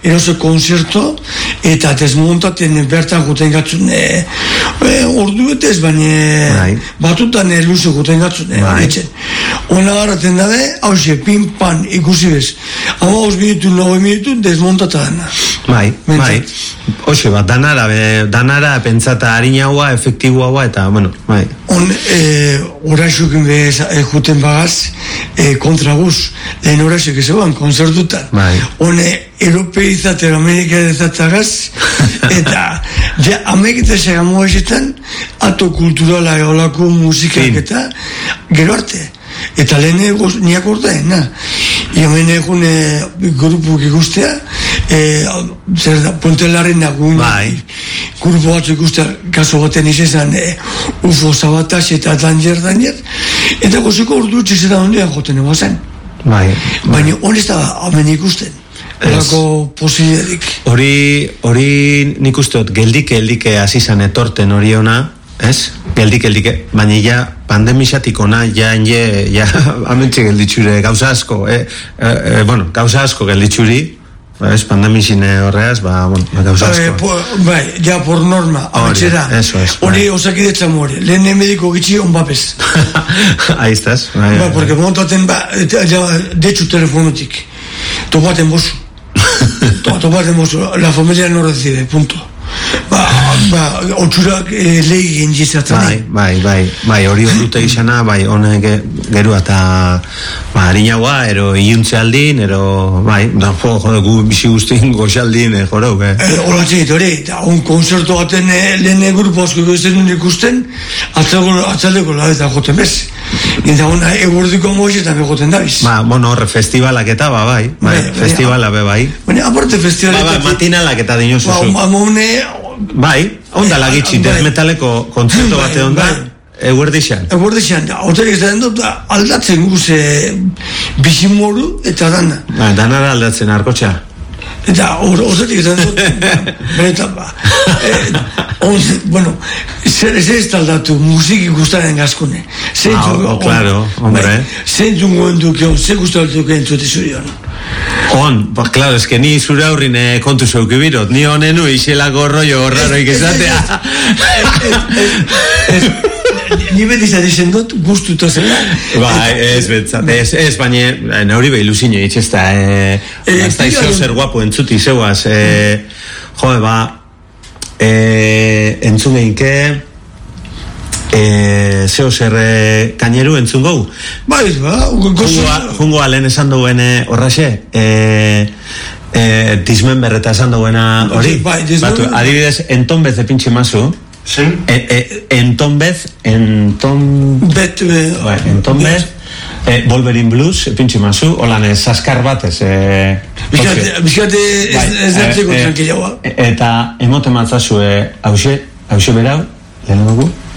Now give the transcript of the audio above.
eroso konzerto, eta desmontaten bertan guten gatzun, ordu betez, baina batutan luze guten gatzun, ona garaten dabe, hauze, pin-pan ikusi bez, 5 minutu, 9 minutu, desmontata dana. Bai. Hoxe bat, danara pentsata harinaua, efektiboa, eta, bueno, bai. Horaixukin bez juten bagaz, kontraguz, lehen horaixuk ezegoan, konzertutan. Europeizatero, amerikaizatagaz, eta Ameriketa segamu esetan, ato kulturala eolako musikak eta gero arte. Eta lehen niak ordaen, na. Hemen egun grupuk ikustea, zer da, Pontelarren nagun, grupo batzu ikustea, kaso baten izan, UFO Sabataz eta Danger, eta goziko ordu txizera hondean joten egozen. Baina honez da, hemen ikusten. Horako posilerik. Hori nik usteot, geldike azizan etorten hori ona, ez? Geldike, baina ja pandemisatik ona, ja amentxe gelditxure, gauza asko, gauza asko gelditxuri, ez, pandemisin horreaz, gauza asko. Bai, ja por norma, ametxera. Hori osakidetza more, lehen mediko gitxi onbapez. Ahí estás. Porque montaten, de hecho, telefonotik. Topaten bosu. La familia no recibe, punto. Otsurak lehi gengizatzen. Bai, hori horrute izana, bai, honek gerua eta harinaua, ero iuntze aldin, ero, bai, gu bizi guztien goxaldin, joro, Horatzen dit, hori, eta un konzertu baten lehen grupo asko ikusten ikusten, atzaldeko labeta joten bez. Eta hona egurdiko moixetan begoten dabiz. Horre festivalak eta, bai, festivala be, bai. Aparte festivalak... Matinalak eta dinosu zu. Bai, onda lagitxi, metaleko kontzertu bate onda, eguerdixan. Hotel ez da dut aldatzen guze bizimoru eta dana. Danara aldatzen, arkotxa. Eta horretik ez da dut, benetan bueno, zer ez aldatu musiki gustaren gazkune. Claro, hombre. Zentzun goen dukeon, zer gustaren dukeon zute zurion. Claro, es que ni zure aurrin kontu zeukibirot, ni honenu iselako rollo horraroik esatea. Ni beti zaten dut, guztuta zela. Ez betzat, ez, baina, nauri behi luzine itxezta, ez da izeo zer guapo entzuti zeuaz, entzun geinke, zeo zer kaineru entzun gau? Jungo alen esan duen horraxe, dismember esan duena hori? Adibidez, entonbez de pintxe mazu, entonbez, Wolverine Blues, pintxe mazu, holan zaskar bat ez... Bizkate ez dertzeko tranquilaua. Eta emote matzazu hause berau, lehen dugu?